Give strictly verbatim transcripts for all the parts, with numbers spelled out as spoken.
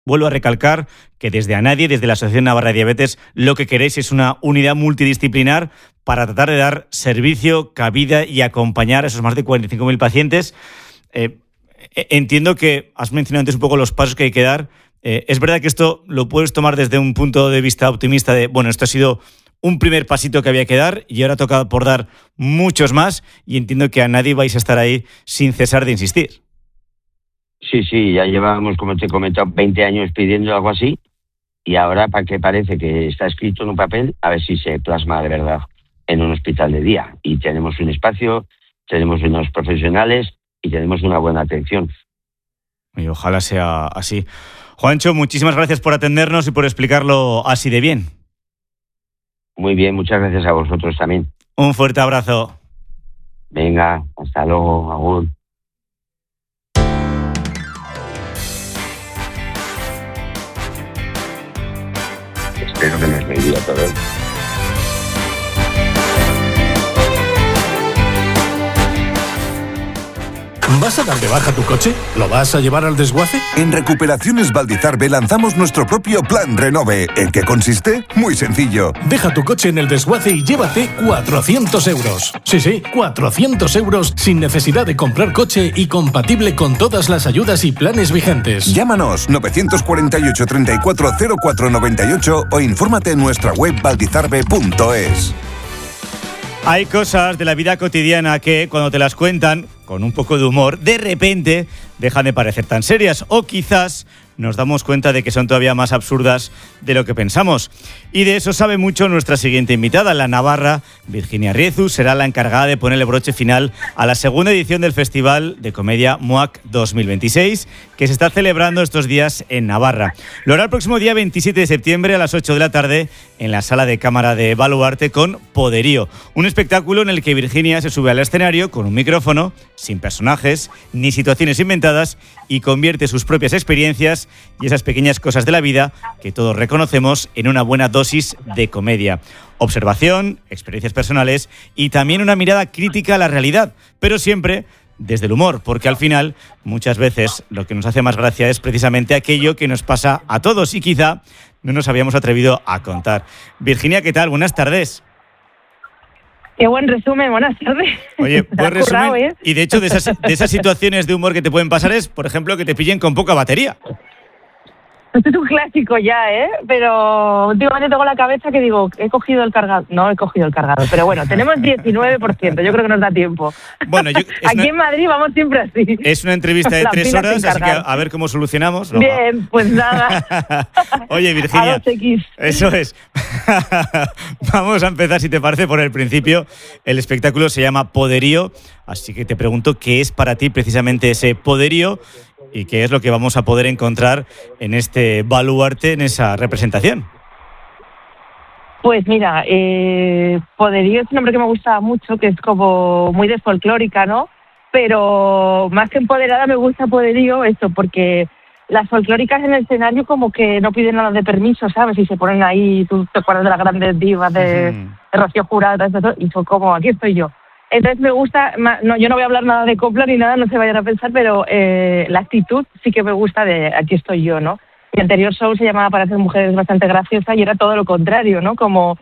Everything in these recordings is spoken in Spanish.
Vuelvo a recalcar que desde ANADIE, desde la Asociación Navarra de Diabetes, lo que queréis es una unidad multidisciplinar para tratar de dar servicio, cabida y acompañar a esos más de cuarenta y cinco mil pacientes. Eh, entiendo que has mencionado antes un poco los pasos que hay que dar. Eh, es verdad que esto lo puedes tomar desde un punto de vista optimista de, bueno, esto ha sido un primer pasito que había que dar y ahora toca por dar muchos más, y entiendo que a nadie vais a estar ahí sin cesar de insistir. Sí, sí, ya llevamos, como te he comentado, veinte años pidiendo algo así, y ahora, para que parece que está escrito en un papel, a ver si se plasma de verdad en un hospital de día. Y tenemos un espacio, tenemos unos profesionales y tenemos una buena atención. Y ojalá sea así. Juancho, muchísimas gracias por atendernos y por explicarlo así de bien. Muy bien, muchas gracias a vosotros también. Un fuerte abrazo. Venga, hasta luego, agur. Espero que nos bendiga a todos. ¿Vas a dar de baja tu coche? ¿Lo vas a llevar al desguace? En Recuperaciones Valdizarbe lanzamos nuestro propio Plan Renove. ¿En qué consiste? Muy sencillo. Deja tu coche en el desguace y llévate cuatrocientos euros. Sí, sí, cuatrocientos euros sin necesidad de comprar coche y compatible con todas las ayudas y planes vigentes. Llámanos nueve cuatro ocho, treinta y cuatro cero cuatro noventa y ocho o infórmate en nuestra web valdizarbe punto es. Hay cosas de la vida cotidiana que, cuando te las cuentan con un poco de humor, de repente dejan de parecer tan serias, o quizás nos damos cuenta de que son todavía más absurdas de lo que pensamos. Y de eso sabe mucho nuestra siguiente invitada, la navarra Virginia Riezu. Será la encargada de ponerle broche final a la segunda edición del Festival de Comedia M U A C dos mil veintiséis, que se está celebrando estos días en Navarra. Lo hará el próximo día veintisiete de septiembre a las ocho de la tarde en la sala de cámara de Baluarte con Poderío, un espectáculo en el que Virginia se sube al escenario con un micrófono, sin personajes ni situaciones inventadas, y convierte sus propias experiencias y esas pequeñas cosas de la vida que todos reconocemos en una buena dosis de comedia. Observación, experiencias personales y también una mirada crítica a la realidad, pero siempre desde el humor, porque al final muchas veces lo que nos hace más gracia es precisamente aquello que nos pasa a todos y quizá no nos habíamos atrevido a contar. Virginia, ¿qué tal? Buenas tardes. Qué buen resumen, buenas tardes. Oye, buen resumen. Currado, ¿eh? Y de hecho, de esas, de esas situaciones de humor que te pueden pasar es, por ejemplo, que te pillen con poca batería. Esto es un clásico ya, ¿eh? Pero últimamente tengo la cabeza que digo, he cogido el cargador. No he cogido el cargador, pero bueno, tenemos diecinueve por ciento, yo creo que nos da tiempo. Bueno, yo, Aquí una, en Madrid vamos siempre así. Es una entrevista de tres horas, así que a, a ver cómo solucionamos. ¿No? Bien, pues nada. Oye, Virginia, a dos equis. Eso es. Vamos a empezar, si te parece, por el principio. El espectáculo se llama Poderío, así que te pregunto qué es para ti precisamente ese poderío y qué es lo que vamos a poder encontrar en este baluarte, en esa representación. Pues mira, eh, Poderío es un nombre que me gusta mucho, que es como muy de folclórica, ¿no? Pero más que empoderada me gusta Poderío, eso, porque las folclóricas en el escenario como que no piden nada de permiso, ¿sabes? Y se ponen ahí, tú te acuerdas de las grandes divas de, mm. de Rocío Jurado, y, todo, y son como, aquí estoy yo. Entonces me gusta, no, yo no voy a hablar nada de copla ni nada, no se vayan a pensar, pero eh, la actitud sí que me gusta de aquí estoy yo, ¿no? Mi anterior show se llamaba Para ser mujeres bastante graciosa y era todo lo contrario, ¿no? Como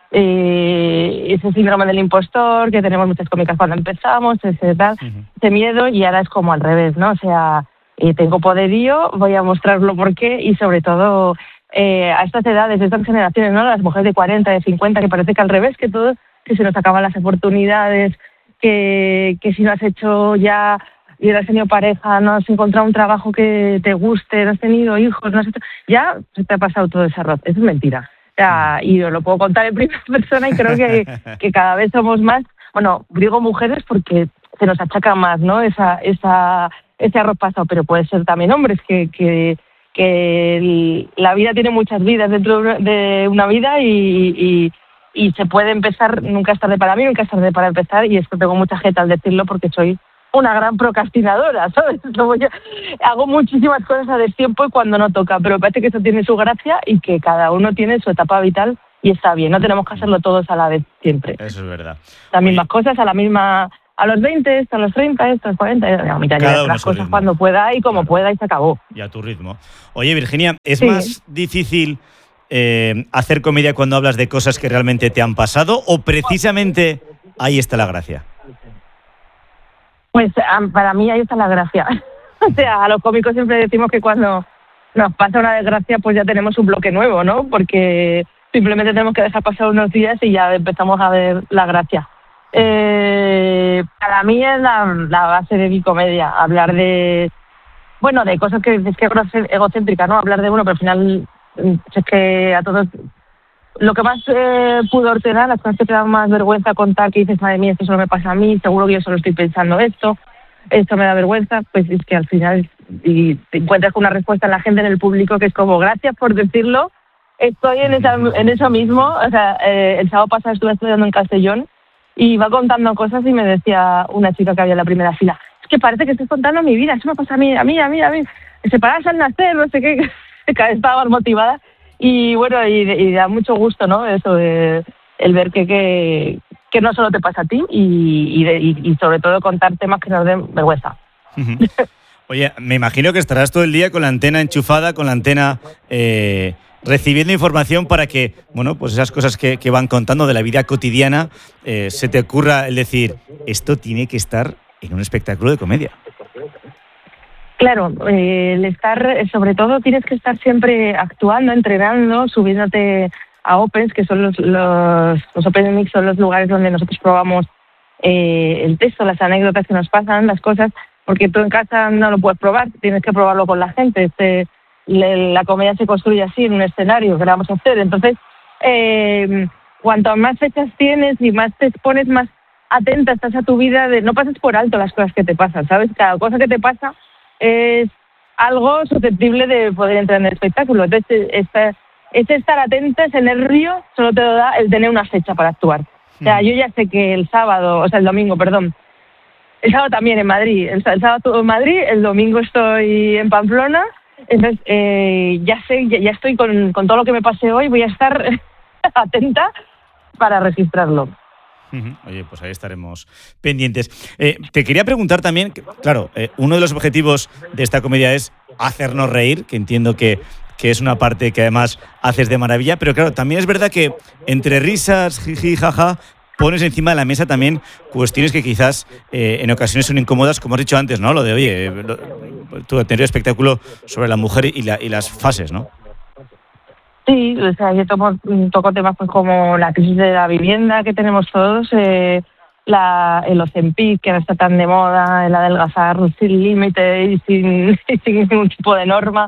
eh, ese síndrome del impostor que tenemos muchas cómicas cuando empezamos, ese tal, uh-huh. ese miedo, y ahora es como al revés, ¿no? O sea, eh, tengo poderío, voy a mostrarlo por qué, y sobre todo eh, a estas edades, a estas generaciones, ¿no? Las mujeres de cuarenta, de cincuenta, que parece que al revés, que todo, que se nos acaban las oportunidades, que, que si no has hecho ya, y has tenido pareja, no has encontrado un trabajo que te guste, no has tenido hijos, no has hecho, ya se te ha pasado todo ese arroz. Eso es mentira. O sea, y os lo puedo contar en primera persona y creo que, que cada vez somos más, bueno, digo mujeres porque se nos achaca más, ¿no? Esa, esa, ese arroz pasado, pero puede ser también hombres, que, que, que el, la vida tiene muchas vidas dentro de una vida y, y y se puede empezar, nunca es tarde para mí, nunca es tarde para empezar, y esto tengo mucha jeta al decirlo porque soy una gran procrastinadora, ¿sabes? Yo hago muchísimas cosas a destiempo y cuando no toca, pero me parece que eso tiene su gracia y que cada uno tiene su etapa vital y está bien, no tenemos que hacerlo todos a la vez siempre. Eso es verdad. Las mismas cosas a la misma a los veinte, esto a los treinta, esto a los cuarenta, a mitad de las cosas ritmo. Cuando pueda y como claro. pueda y se acabó. Y a tu ritmo. Oye, Virginia, ¿es sí. más difícil eh, hacer comedia cuando hablas de cosas que realmente te han pasado o precisamente ahí está la gracia? Pues para mí ahí está la gracia. O sea, a los cómicos siempre decimos que cuando nos pasa una desgracia pues ya tenemos un bloque nuevo, ¿no? Porque simplemente tenemos que dejar pasar unos días y ya empezamos a ver la gracia. Eh, para mí es la, la base de mi comedia, hablar de, bueno, de cosas que es que es egocéntrica, ¿no? Hablar de, bueno, pero al final es que a todos, lo que más eh, pudor te da, las cosas que te dan más vergüenza contar, que dices, madre mía, esto solo me pasa a mí, seguro que yo solo estoy pensando esto, esto me da vergüenza, pues es que al final y te encuentras con una respuesta en la gente, en el público, que es como, gracias por decirlo, estoy en, esa, en eso mismo. O sea, eh, el sábado pasado estuve estudiando en Castellón y iba contando cosas y me decía una chica que había en la primera fila, es que parece que estoy contando mi vida, eso me pasa a mí, a mí, a mí, a mí, se paras al nacer, no sé qué, cada vez estaba más motivada y bueno, y, y da mucho gusto, ¿no? Eso de el ver que, que, que no solo te pasa a ti y, y, y sobre todo contar temas que nos den vergüenza. Uh-huh. Oye, me imagino que estarás todo el día con la antena enchufada, con la antena eh, recibiendo información para que, bueno, pues esas cosas que, que van contando de la vida cotidiana, eh, se te ocurra el decir, esto tiene que estar en un espectáculo de comedia. Claro, eh, el estar, sobre todo tienes que estar siempre actuando, entrenando, subiéndote a Opens, que son los, los, los Open Mix, son los lugares donde nosotros probamos eh, el texto, las anécdotas que nos pasan, las cosas, porque tú en casa no lo puedes probar, tienes que probarlo con la gente. Este, le, la comedia se construye así, en un escenario que vamos a hacer. Entonces, eh, cuanto más fechas tienes y más te expones, más atenta estás a tu vida, de no pases por alto las cosas que te pasan, ¿sabes? Cada cosa que te pasa es algo susceptible de poder entrar en el espectáculo. Entonces, esta, ese estar atenta, ese nervio, solo te lo da el tener una fecha para actuar. O sea, yo ya sé que el sábado, o sea, el domingo, perdón, el sábado también en Madrid, el, el sábado estuve en Madrid, el domingo estoy en Pamplona, entonces eh, ya sé, ya, ya estoy con, con todo lo que me pase hoy, voy a estar atenta para registrarlo. Oye, pues ahí estaremos pendientes. Eh, te quería preguntar también, que, claro, eh, uno de los objetivos de esta comedia es hacernos reír, que entiendo que, que es una parte que además haces de maravilla, pero claro, también es verdad que entre risas, jiji, jaja, pones encima de la mesa también cuestiones que quizás eh, en ocasiones son incómodas, como has dicho antes, ¿no? Lo de, oye, lo, tu anterior espectáculo sobre la mujer y, la, y las fases, ¿no? Sí, o sea, yo tomo, toco temas pues como la crisis de la vivienda que tenemos todos, eh, la, el Ozempic, que no está tan de moda, el adelgazar sin límite y sin, y sin ningún tipo de norma,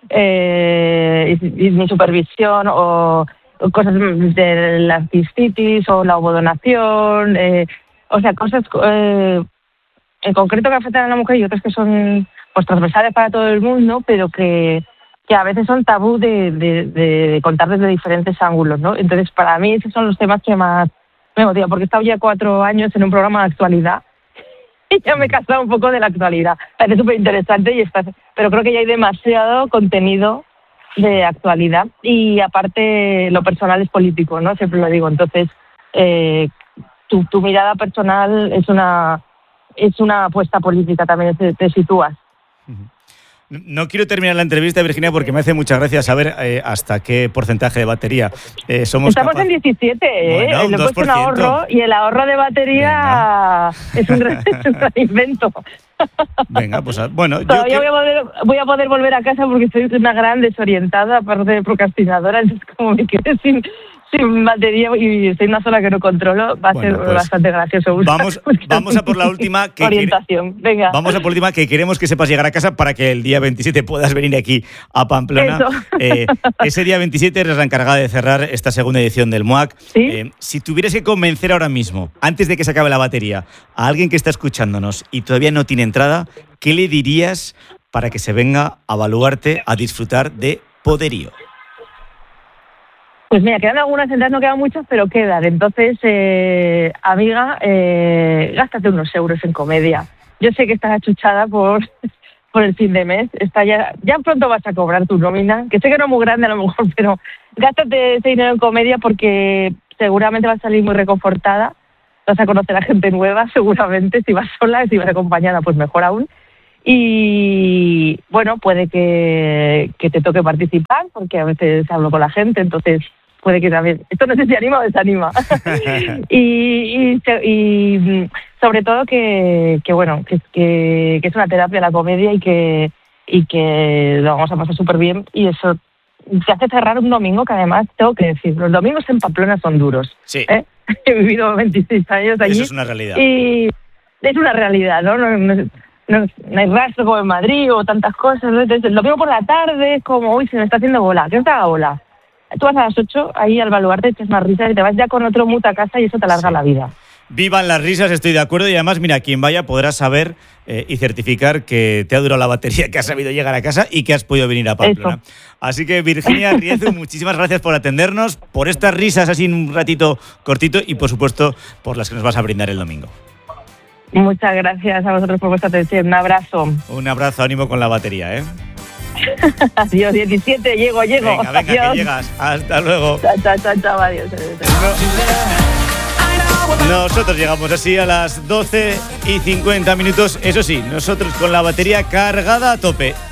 eh, y, y mi supervisión, o cosas de la cistitis o la ovodonación, eh, o sea, cosas eh, en concreto que afectan a la mujer y otras que son pues transversales para todo el mundo, pero que que a veces son tabú de, de, de contar desde diferentes ángulos, ¿no? Entonces, para mí, esos son los temas que más me motivan, porque he estado ya cuatro años en un programa de actualidad y ya me he cansado un poco de la actualidad. Parece súper interesante, y está, pero creo que ya hay demasiado contenido de actualidad. Y aparte, lo personal es político, ¿no? Siempre lo digo. Entonces, eh, tu, tu mirada personal es una, es una apuesta política también, te, te sitúas. Uh-huh. No quiero terminar la entrevista, Virginia, porque me hace mucha gracia saber eh, hasta qué porcentaje de batería eh, somos Estamos capaz... en diecisiete, ¿eh? Bueno, Le he puesto un ahorro y el ahorro de batería es un, es un gran invento. Venga, pues bueno... Todavía yo voy, a poder, voy a poder volver a casa porque soy una gran desorientada, aparte de procrastinadora, entonces como me quedé sin... sin batería y soy una sola que no controlo, va a bueno, ser pues bastante gracioso. Vamos, vamos a por la última. Que orientación, quere- venga. Vamos a por la última, que queremos que sepas llegar a casa para que el día veintisiete puedas venir aquí a Pamplona. Eh, ese día veintisiete eres la encargada de cerrar esta segunda edición del M U A C. ¿Sí? Eh, si tuvieras que convencer ahora mismo, antes de que se acabe la batería, a alguien que está escuchándonos y todavía no tiene entrada, ¿qué le dirías para que se venga a Baluarte a disfrutar de Poderío? Pues mira, quedan algunas entradas, no quedan muchas, pero quedan. Entonces, eh, amiga, eh, gástate unos euros en comedia. Yo sé que estás achuchada por, por el fin de mes. Está ya, ya pronto vas a cobrar tu nómina, que sé que no es muy grande a lo mejor, pero gástate ese dinero en comedia porque seguramente vas a salir muy reconfortada. vas a conocer a gente nueva seguramente, si vas sola, si vas acompañada, pues mejor aún. Y bueno, puede que, que te toque participar, porque a veces hablo con la gente, entonces puede que también, esto no sé si anima o desanima. y, y, y sobre todo que, que bueno, que, que, que es una terapia la comedia y que, y que lo vamos a pasar súper bien, y eso te hace cerrar un domingo que además, tengo que decir, los domingos en Pamplona son duros. Sí. ¿eh? He vivido veintiséis años allí. Eso es una realidad. Y es una realidad, ¿no? No, no, no, no hay rastro como en Madrid o tantas cosas, ¿no? Entonces, el domingo por la tarde es como, uy, se me está haciendo bola, ¿qué no te haga bola? Tú vas a las ocho ahí al baluarte, echas más risas y te vas ya con otro mood a casa y eso te alarga sí. la vida. Vivan las risas, estoy de acuerdo, y además, mira, quien vaya podrá saber eh, y certificar que te ha durado la batería, que has sabido llegar a casa y que has podido venir a Pamplona. Eso. Así que, Virginia Riezu, muchísimas gracias por atendernos, por estas risas así en un ratito cortito y, por supuesto, por las que nos vas a brindar el domingo. Muchas gracias a vosotros por vuestra atención. Un abrazo. Un abrazo, ánimo con la batería, ¿eh? Adiós, diecisiete, llego, llego. Venga, venga, adiós. Que llegas. Hasta luego. Chao, chao, chao, chao, adiós. No. Nosotros llegamos así a las doce y cincuenta minutos. Eso sí, nosotros con la batería cargada a tope.